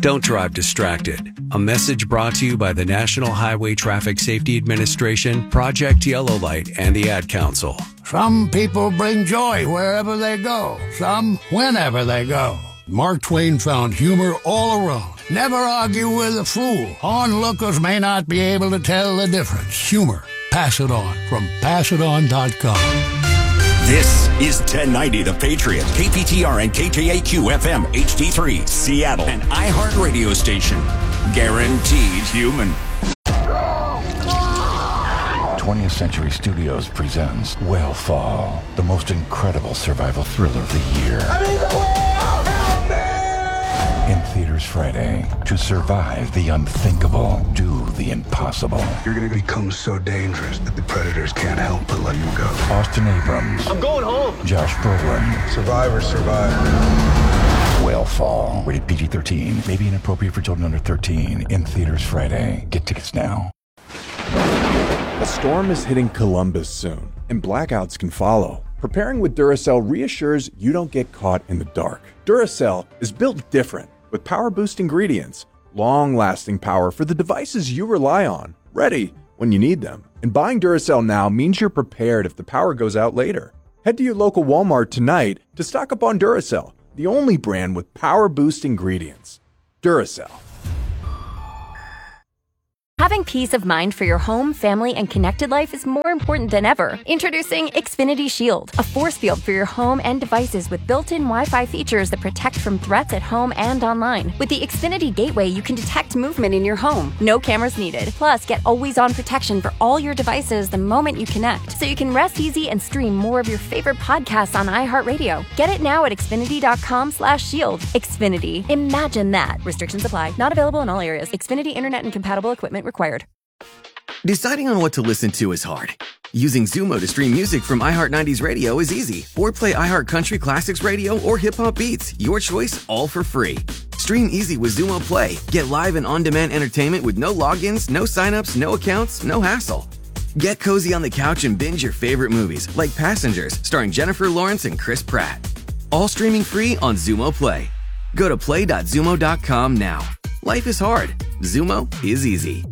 Don't drive distracted. A message brought to you by the National Highway Traffic Safety Administration, Project Yellow Light, and the Ad Council. Some people bring joy wherever they go, some whenever they go. Mark Twain found humor all around. Never argue with a fool. Onlookers may not be able to tell the difference. Humor. Pass it on from passiton.com. This is 1090 The Patriot, KPTR and KJAQ FM HD3, Seattle, an iHeart radio station. Guaranteed human. 20th Century Studios presents Whale the most incredible survival thriller of the year. In theaters Friday. To survive the unthinkable, do the impossible. You're going to become so dangerous that the predators can't help but let you go. Austin Abrams. I'm going home. Josh Brolin. Survivors survive. Whale, rated PG-13. May be inappropriate for children under 13. In theaters Friday. Get tickets now. A storm is hitting Columbus soon, and blackouts can follow. Preparing with Duracell reassures you don't get caught in the dark. Duracell is built different, with power-boost ingredients, long-lasting power for the devices you rely on, ready when you need them. And buying Duracell now means you're prepared if the power goes out later. Head to your local Walmart tonight to stock up on Duracell, the only brand with power-boost ingredients. Duracell. Having peace of mind for your home, family, and connected life is more important than ever. Introducing Xfinity Shield, a force field for your home and devices with built-in Wi-Fi features that protect from threats at home and online. With the Xfinity Gateway, you can detect movement in your home. No cameras needed. Plus, get always-on protection for all your devices the moment you connect, so you can rest easy and stream more of your favorite podcasts on iHeartRadio. Get it now at Xfinity.com/shield. Xfinity. Imagine that. Restrictions apply. Not available in all areas. Xfinity Internet and compatible equipment required. Deciding on what to listen to is hard. Using Xumo to stream music from iHeart 90s Radio is easy. Or play iHeart Country Classics Radio or Hip Hop Beats. Your choice, all for free. Stream easy with Xumo Play. Get live and on-demand entertainment with no logins, no signups, no accounts, no hassle. Get cozy on the couch and binge your favorite movies, like Passengers, starring Jennifer Lawrence and Chris Pratt. All streaming free on Xumo Play. Go to play.xumo.com now. Life is hard. Xumo is easy.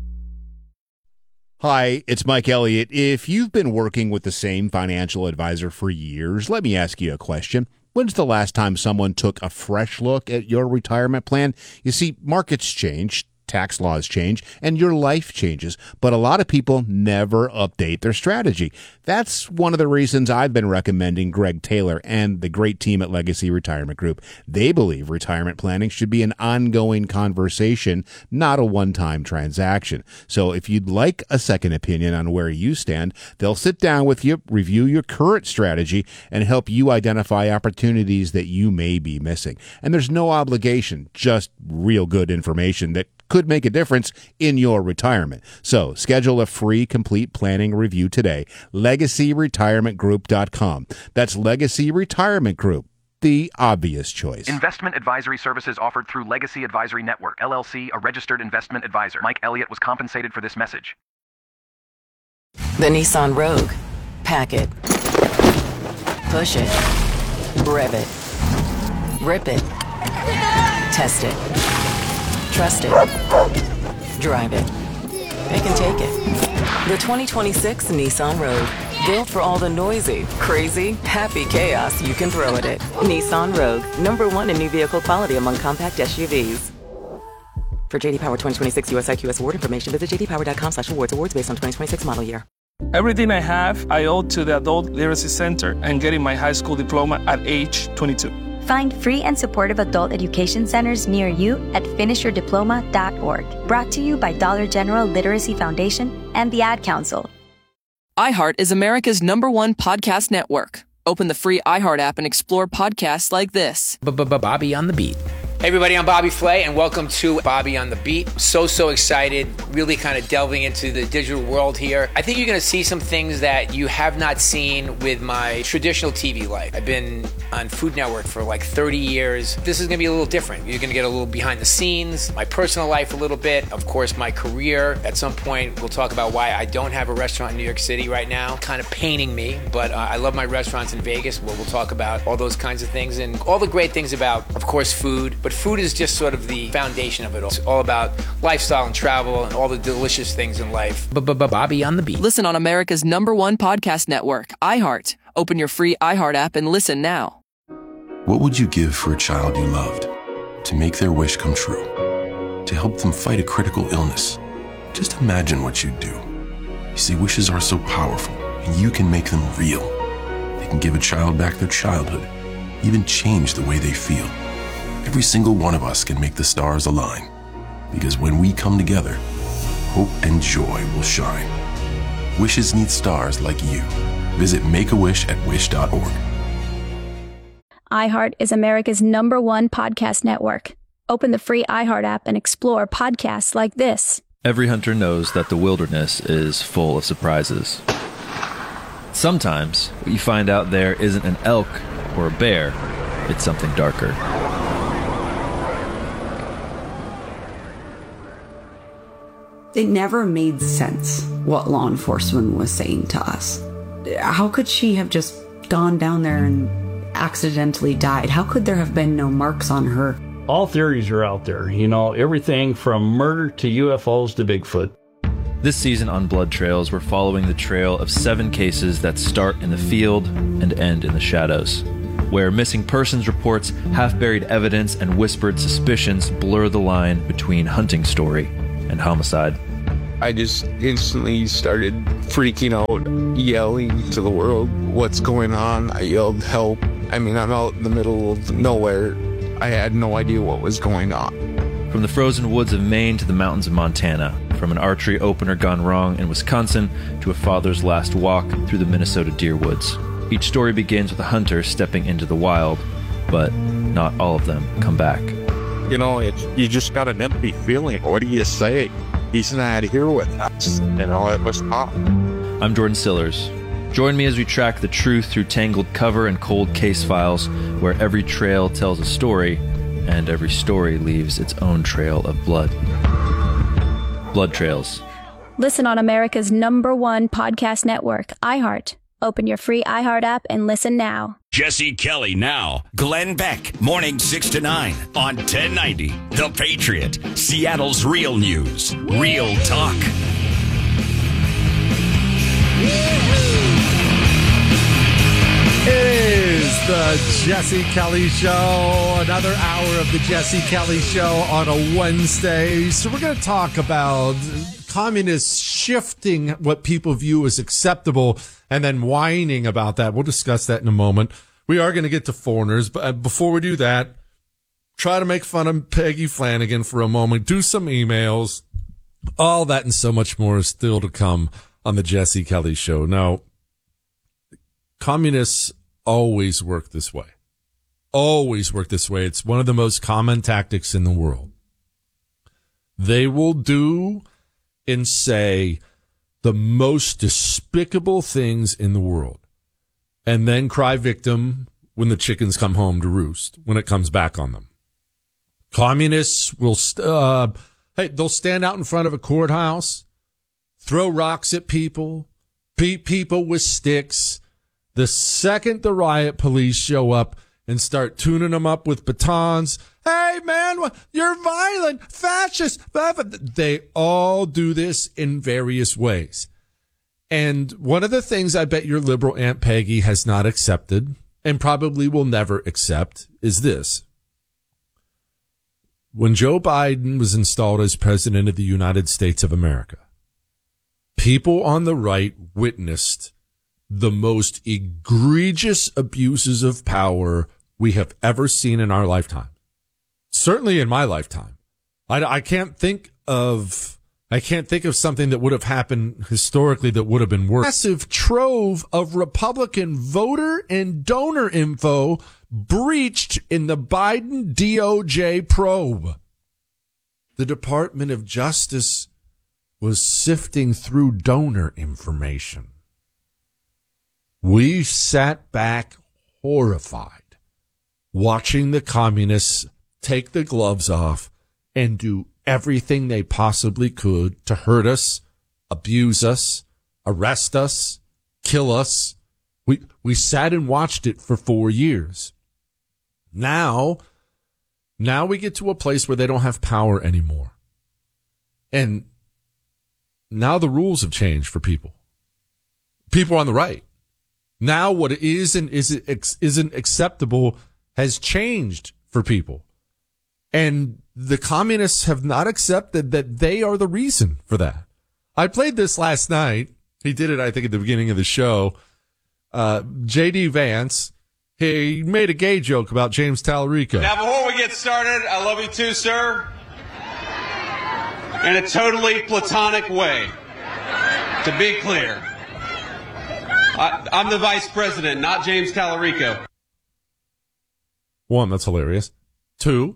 Hi, it's Mike Elliott. If you've been working with the same financial advisor for years, let me ask you a question. When's the last time someone took a fresh look at your retirement plan? You see, markets change, tax laws change, and your life changes, but a lot of people never update their strategy. That's one of the reasons I've been recommending Greg Taylor and the great team at Legacy Retirement Group. They believe retirement planning should be an ongoing conversation, not a one-time transaction. So if you'd like a second opinion on where you stand, they'll sit down with you, review your current strategy, and help you identify opportunities that you may be missing. And there's no obligation, just real good information that could make a difference in your retirement. So schedule a free complete planning review today. LegacyRetirementGroup.com. That's Legacy Retirement Group, the obvious choice. Investment advisory services offered through Legacy Advisory Network, LLC, a registered investment advisor. Mike Elliott was compensated for this message. The Nissan Rogue. Pack it. Push it. Rev it. Rip it. Test it. Trust it. Drive it. It can take it. The 2026 Nissan Rogue. Built for all the noisy, crazy, happy chaos you can throw at it. Nissan Rogue. #1 in new vehicle quality among compact SUVs. For JD Power 2026 US IQS award information, visit jdpower.com/awards. Awards based on 2026 model year. Everything I have, I owe to the Adult Literacy Center and getting my high school diploma at age 22. Find free and supportive adult education centers near you at finishyourdiploma.org. Brought to you by Dollar General Literacy Foundation and the Ad Council. iHeart is America's #1 podcast network. Open the free iHeart app and explore podcasts like this. Bobby on the Beat. Hey everybody, I'm Bobby Flay and welcome to Bobby on the Beat. So excited, really kind of delving into the digital world here. I think you're going to see some things that you have not seen with my traditional TV life. I've been on Food Network for like 30 years. This is going to be a little different. You're going to get a little behind the scenes, my personal life a little bit, of course my career. At some point we'll talk about why I don't have a restaurant in New York City right now. Kind of paining me, but I love my restaurants in Vegas. We'll talk about all those kinds of things and all the great things about, of course, food, but but food is just sort of the foundation of it all. It's all about lifestyle and travel and all the delicious things in life. Bobby on the Beat. Listen on America's #1 podcast network, iHeart. Open your free iHeart app and listen now. What would you give for a child you loved? To make their wish come true? To help them fight a critical illness? Just imagine what you'd do. You see, wishes are so powerful, and you can make them real. They can give a child back their childhood, even change the way they feel. Every single one of us can make the stars align, because when we come together, hope and joy will shine. Wishes need stars like you. Visit Make-A-Wish at wish.org. iHeart is America's #1 podcast network. Open the free iHeart app and explore podcasts like this. Every hunter knows that the wilderness is full of surprises. Sometimes what you find out there isn't an elk or a bear, it's something darker. It never made sense what law enforcement was saying to us. How could she have just gone down there and accidentally died? How could there have been no marks on her? All theories are out there, everything from murder to UFOs to Bigfoot. This season on Blood Trails, we're following the trail of 7 cases that start in the field and end in the shadows, where missing persons reports, half-buried evidence, and whispered suspicions blur the line between hunting story and homicide. I just instantly started freaking out, yelling to the world, "What's going on?" I yelled, "Help." I'm out in the middle of nowhere. I had no idea what was going on. From the frozen woods of Maine to the mountains of Montana, from an archery opener gone wrong in Wisconsin to a father's last walk through the Minnesota deer woods. Each story begins with a hunter stepping into the wild, but not all of them come back. You just got an empty feeling. What do you say? He's not here with us. It was tough. I'm Jordan Sillers. Join me as we track the truth through tangled cover and cold case files, where every trail tells a story, and every story leaves its own trail of blood. Blood Trails. Listen on America's #1 podcast network, iHeart. Open your free iHeart app and listen now. Jesse Kelly now. Glenn Beck, morning 6 to 9 on 1090. The Patriot, Seattle's real news, real talk. It is the Jesse Kelly Show, another hour of the Jesse Kelly Show on a Wednesday. So we're going to talk about communists shifting what people view as acceptable and then whining about that. We'll discuss that in a moment. We are going to get to foreigners, but before we do that, try to make fun of Peggy Flanagan for a moment, do some emails, all that and so much more is still to come on the Jesse Kelly Show. Now, communists always work this way. Always work this way. It's one of the most common tactics in the world. They will do and say the most despicable things in the world and then cry victim when the chickens come home to roost, when it comes back on them. Communists will, they'll stand out in front of a courthouse, throw rocks at people, beat people with sticks. The second the riot police show up and start tuning them up with batons, hey, man, you're violent, fascist. They all do this in various ways. And one of the things I bet your liberal Aunt Peggy has not accepted and probably will never accept is this. When Joe Biden was installed as president of the United States of America, people on the right witnessed the most egregious abuses of power we have ever seen in our lifetime. Certainly in my lifetime. I can't think of something that would have happened historically that would have been worse. Massive trove of Republican voter and donor info breached in the Biden DOJ probe. The Department of Justice was sifting through donor information. We sat back horrified, watching the communists take the gloves off and do everything they possibly could to hurt us, abuse us, arrest us, kill us. We sat and watched it for 4 years. Now, Now we get to a place where they don't have power anymore. And now the rules have changed for people. People on the right. Now what is and isn't acceptable has changed for people. And the communists have not accepted that they are the reason for that. I played this last night. He did it, I think, at the beginning of the show. J.D. Vance, he made a gay joke about James Tallarico. Now, before we get started, I love you too, sir. In a totally platonic way. To be clear. I'm the vice president, not James Tallarico. One, that's hilarious. Two,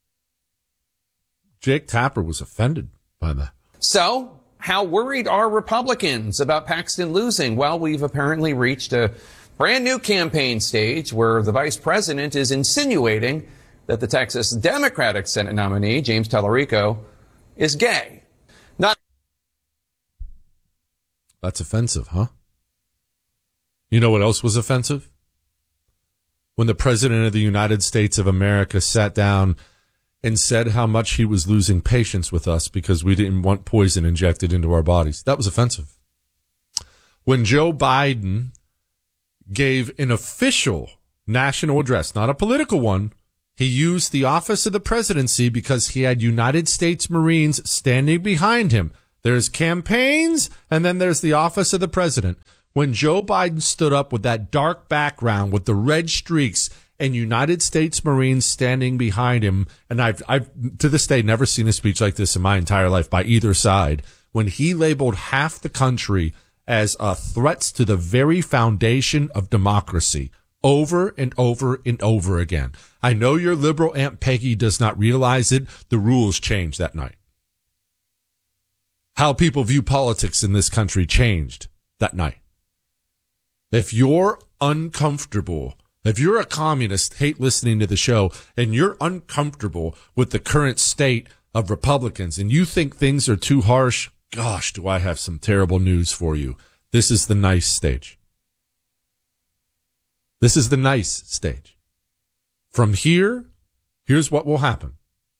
Jake Tapper was offended by that. So, how worried are Republicans about Paxton losing? Well, we've apparently reached a brand new campaign stage where the vice president is insinuating that the Texas Democratic Senate nominee, James Tallarico, is gay. That's offensive, huh? You know what else was offensive? When the President of the United States of America sat down and said how much he was losing patience with us because we didn't want poison injected into our bodies. That was offensive. When Joe Biden gave an official national address, not a political one, he used the office of the presidency because he had United States Marines standing behind him. There's campaigns, and then there's the office of the president. When Joe Biden stood up with that dark background with the red streaks and United States Marines standing behind him, and I've to this day never seen a speech like this in my entire life by either side, when he labeled half the country as threats to the very foundation of democracy over and over and over again. I know your liberal Aunt Peggy does not realize it. The rules changed that night. How people view politics in this country changed that night. If you're uncomfortable, if you're a communist, hate listening to the show, and you're uncomfortable with the current state of Republicans, and you think things are too harsh, gosh, do I have some terrible news for you. This is the nice stage. This is the nice stage. From here, here's what will happen.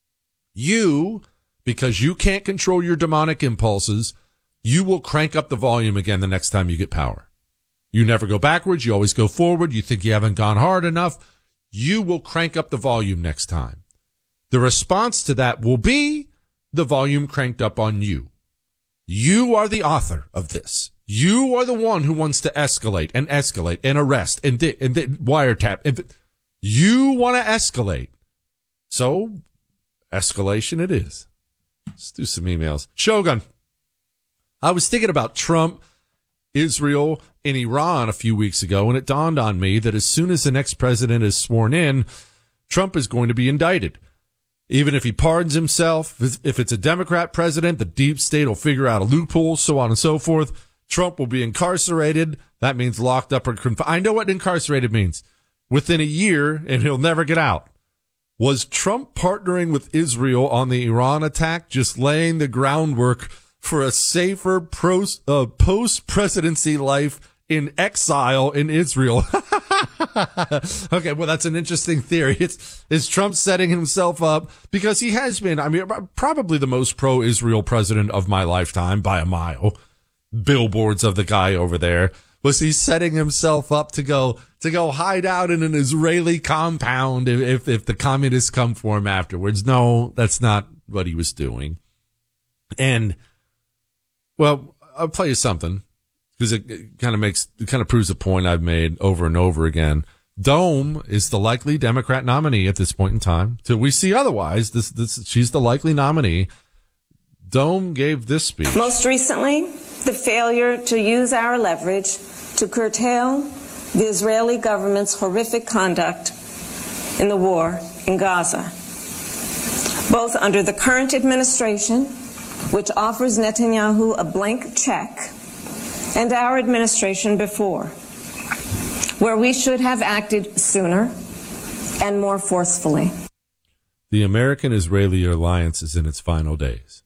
You, because you can't control your demonic impulses, you will crank up the volume again the next time you get power. You never go backwards. You always go forward. You think you haven't gone hard enough. You will crank up the volume next time. The response to that will be the volume cranked up on you. You are the author of this. You are the one who wants to escalate and arrest and wiretap. You want to escalate. So escalation it is. Let's do some emails. Shogun, I was thinking about Trump, Israel, and Iran a few weeks ago, and it dawned on me that as soon as the next president is sworn in, Trump is going to be indicted. Even if he pardons himself, if it's a Democrat president, the deep state will figure out a loophole, so on and so forth. Trump will be incarcerated. That means locked up or confined. I know what incarcerated means. Within a year, and he'll never get out. Was Trump partnering with Israel on the Iran attack, just laying the groundwork for a safer post-presidency life in exile in Israel? Okay, well, that's an interesting theory. Is Trump setting himself up? Because he has been, probably the most pro-Israel president of my lifetime by a mile. Billboards of the guy over there. Was he setting himself up to go hide out in an Israeli compound if the communists come for him afterwards? No, that's not what he was doing. And, well, I'll tell you something, because it kind of proves a point I've made over and over again. Dome is the likely Democrat nominee at this point in time. Till we see otherwise, she's the likely nominee. Dome gave this speech. Most recently, the failure to use our leverage to curtail the Israeli government's horrific conduct in the war in Gaza, both under the current administration, which offers Netanyahu a blank check, and our administration before, where we should have acted sooner and more forcefully. The American-Israeli alliance is in its final days.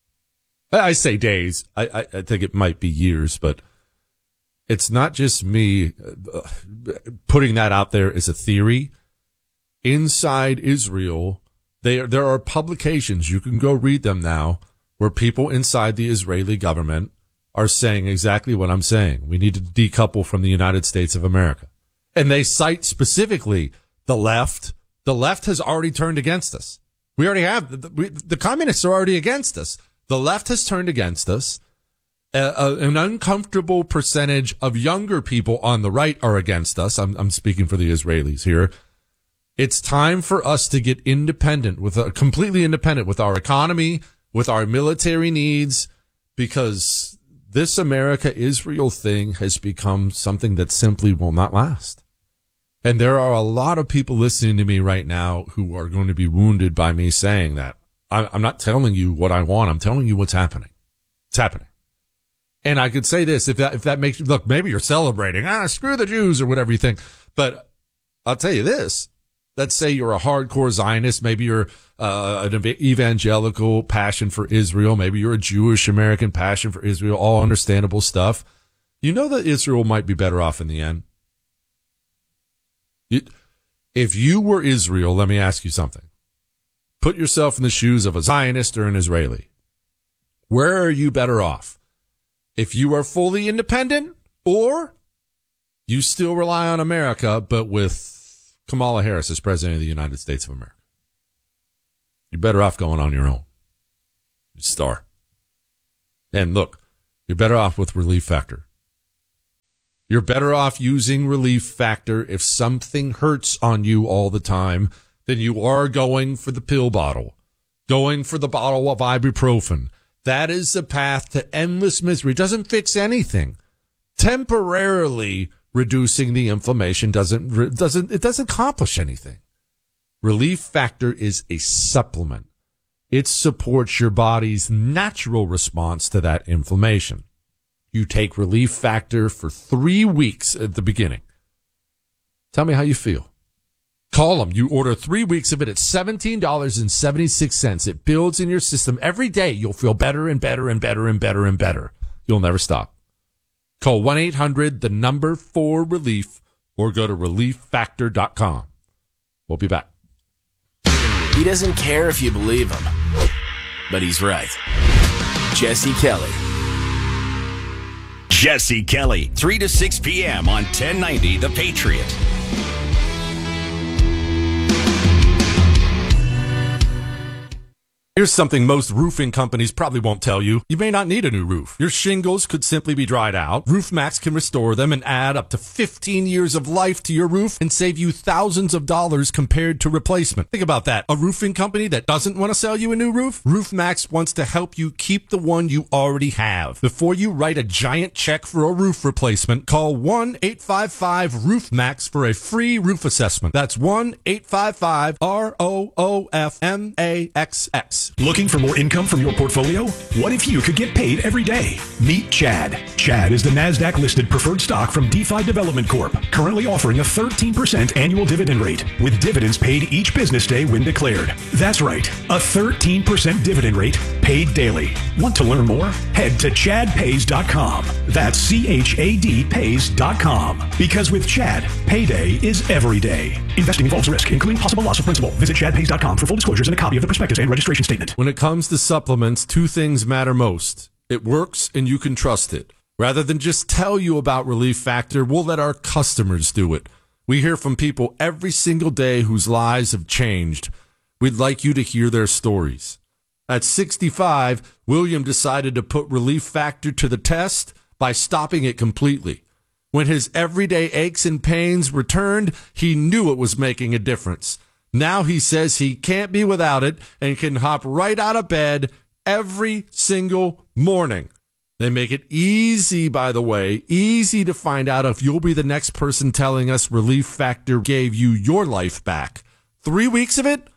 I say days. I think it might be years, but it's not just me putting that out there as a theory. Inside Israel, There are publications, you can go read them now, where people inside the Israeli government are saying exactly what I'm saying. We need to decouple from the United States of America. And they cite specifically the left. The left has already turned against us. We already have. The communists are already against us. The left has turned against us. An uncomfortable percentage of younger people on the right are against us. I'm speaking for the Israelis here. It's time for us to get independent, completely independent with our economy, with our military needs, because this America-Israel thing has become something that simply will not last. And there are a lot of people listening to me right now who are going to be wounded by me saying that. I'm not telling you what I want. I'm telling you what's happening. It's happening. And I could say this, if that makes you, look, maybe you're celebrating, screw the Jews or whatever you think. But I'll tell you this. Let's say you're a hardcore Zionist. Maybe you're an evangelical passion for Israel. Maybe you're a Jewish American passion for Israel. All understandable stuff. You know that Israel might be better off in the end. If you were Israel, let me ask you something. Put yourself in the shoes of a Zionist or an Israeli. Where are you better off? If you are fully independent, or you still rely on America, but with Kamala Harris as president of the United States of America? You're better off going on your own. You star. And look, you're better off with Relief Factor. You're better off using Relief Factor if something hurts on you all the time than you are going for the pill bottle, going for the bottle of ibuprofen. That is the path to endless misery. It doesn't fix anything. Temporarily reducing the inflammation doesn't accomplish anything. Relief Factor is a supplement. It supports your body's natural response to that inflammation. You take Relief Factor for 3 weeks at the beginning. Tell me how you feel. Call them. You order 3 weeks of it at $17.76. It builds in your system. Every day you'll feel better and better and better and better and better. You'll never stop. Call 1-800-4RELIEF or go to relieffactor.com. We'll be back. He doesn't care if you believe him, but he's right. Jesse Kelly. Jesse Kelly, 3 to 6 p.m. on 1090 The Patriot. Here's something most roofing companies probably won't tell you. You may not need a new roof. Your shingles could simply be dried out. RoofMax can restore them and add up to 15 years of life to your roof and save you thousands of dollars compared to replacement. Think about that. A roofing company that doesn't want to sell you a new roof? RoofMax wants to help you keep the one you already have. Before you write a giant check for a roof replacement, call 1-855-ROOFMAX for a free roof assessment. That's 1-855-ROOFMAXX. Looking for more income from your portfolio? What if you could get paid every day? Meet Chad. Chad is the NASDAQ-listed preferred stock from DeFi Development Corp., currently offering a 13% annual dividend rate, with dividends paid each business day when declared. That's right, a 13% dividend rate paid daily. Want to learn more? Head to chadpays.com. That's CHAD pays.com. Because with Chad, payday is every day. Investing involves risk, including possible loss of principal. Visit chadpays.com for full disclosures and a copy of the prospectus and registration statement. When it comes to supplements, two things matter most. It works and you can trust it. Rather than just tell you about Relief Factor, we'll let our customers do it. We hear from people every single day whose lives have changed. We'd like you to hear their stories. At 65, William decided to put Relief Factor to the test by stopping it completely. When his everyday aches and pains returned, he knew it was making a difference. Now he says he can't be without it and can hop right out of bed every single morning. They make it easy, by the way, easy to find out if you'll be the next person telling us Relief Factor gave you your life back. 3 weeks of it,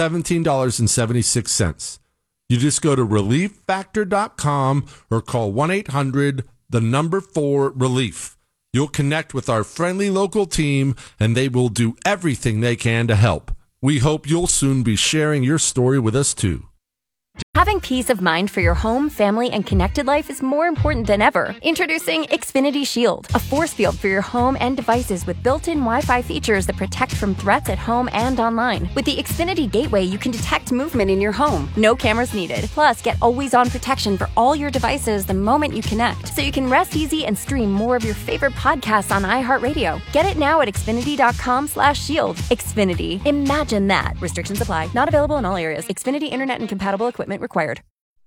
$17.76. You just go to relieffactor.com or call 1-800-4RELIEF. You'll connect with our friendly local team, and they will do everything they can to help. We hope you'll soon be sharing your story with us, too. Having Having peace of mind for your home, family, and connected life is more important than ever. Introducing Xfinity Shield, a force field for your home and devices with built-in Wi-Fi features that protect from threats at home and online. With the Xfinity Gateway, you can detect movement in your home. No cameras needed. Plus, get always-on protection for all your devices the moment you connect, so you can rest easy and stream more of your favorite podcasts on iHeartRadio. Get it now at Xfinity.com/shield. Xfinity. Imagine that. Restrictions apply. Not available in all areas. Xfinity Internet and compatible equipment required.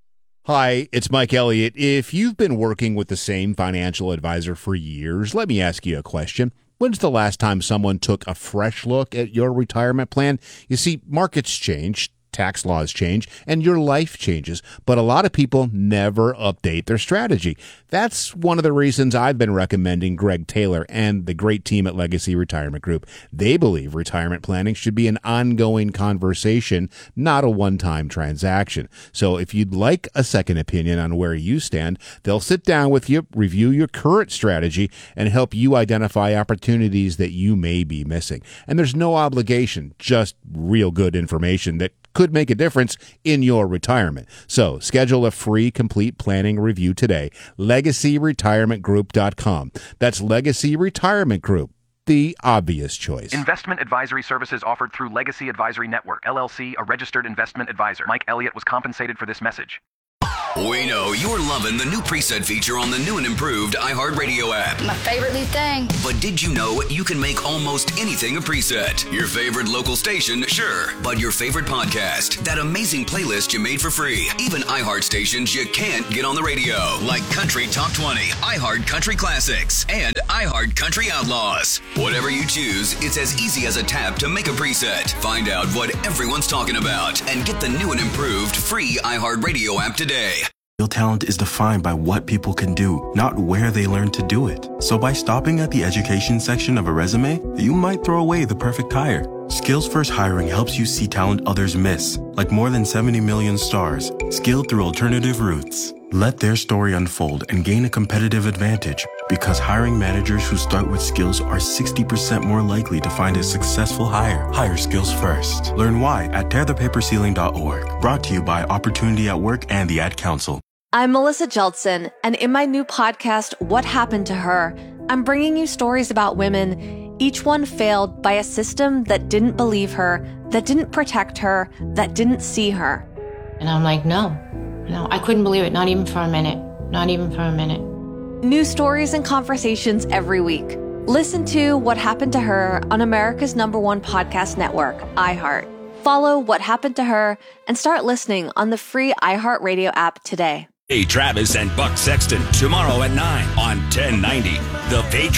Hi, it's Mike Elliott. If you've been working with the same financial advisor for years, let me ask you a question. When's the last time someone took a fresh look at your retirement plan? You see, markets change, tax laws change, and your life changes, but a lot of people never update their strategy. That's one of the reasons I've been recommending Greg Taylor and the great team at Legacy Retirement Group. They believe retirement planning should be an ongoing conversation, not a one-time transaction. So if you'd like a second opinion on where you stand, they'll sit down with you, review your current strategy, and help you identify opportunities that you may be missing. And there's no obligation, just real good information that could make a difference in your retirement. So schedule a free complete planning review today. LegacyRetirementGroup.com. That's Legacy Retirement Group, the obvious choice. Investment advisory services offered through Legacy Advisory Network, LLC, a registered investment advisor. Mike Elliott was compensated for this message. We know you're loving the new preset feature on the new and improved iHeartRadio app. My favorite new thing. But did you know you can make almost anything a preset? Your favorite local station, sure. But your favorite podcast, that amazing playlist you made for free. Even iHeart stations you can't get on the radio, like Country Top 20, iHeart Country Classics, and iHeart Country Outlaws. Whatever you choose, it's as easy as a tap to make a preset. Find out what everyone's talking about and get the new and improved free iHeartRadio app today. Real talent is defined by what people can do, not where they learn to do it. So by stopping at the education section of a resume, you might throw away the perfect hire. Skills First Hiring helps you see talent others miss, like more than 70 million stars, skilled through alternative routes. Let their story unfold and gain a competitive advantage, because hiring managers who start with skills are 60% more likely to find a successful hire. Hire skills first. Learn why at tearthepaperceiling.org. Brought to you by Opportunity at Work and the Ad Council. I'm Melissa Jeltsin, and in my new podcast, What Happened to Her, I'm bringing you stories about women, each one failed by a system that didn't believe her, that didn't protect her, that didn't see her. And I'm like, no, I couldn't believe it. Not even for a minute. Not even for a minute. New stories and conversations every week. Listen to What Happened to Her on America's #1 podcast network, iHeart. Follow What Happened to Her and start listening on the free iHeartRadio app today. Hey, Travis and Buck Sexton tomorrow at 9 on 1090 The Patriot.